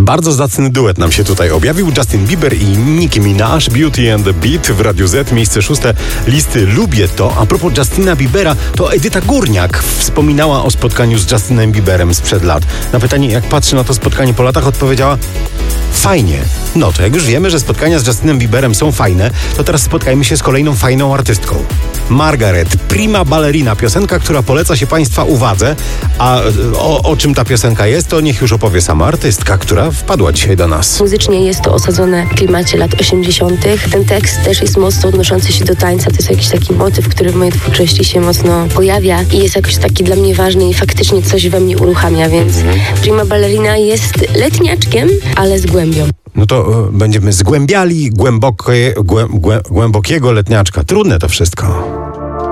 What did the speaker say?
Bardzo zacny duet nam się tutaj objawił. Justin Bieber i Nicki Minaj, Beauty and the Beat w Radiu Z, miejsce 6 listy Lubię to. A propos Justina Biebera, to Edyta Górniak wspominała o spotkaniu z Justinem Bieberem sprzed lat. Na pytanie, jak patrzy na to spotkanie po latach, odpowiedziała: fajnie. No to jak już wiemy, że spotkania z Justinem Bieberem są fajne, to teraz spotkajmy się z kolejną fajną artystką. Margaret, Prima Ballerina, piosenka, która poleca się Państwa uwadze. A o czym ta piosenka jest, to niech już opowie sama artystka, która wpadła dzisiaj do nas. Muzycznie jest to osadzone w klimacie lat 80. Ten tekst też jest mocno odnoszący się do tańca. To jest jakiś taki motyw, który w mojej twórczości się mocno pojawia i jest jakoś taki dla mnie ważny i faktycznie coś we mnie uruchamia, więc Prima Ballerina jest letniaczkiem, ale z głębią. No to będziemy zgłębiali głębokiego letniaczka. Trudne to wszystko.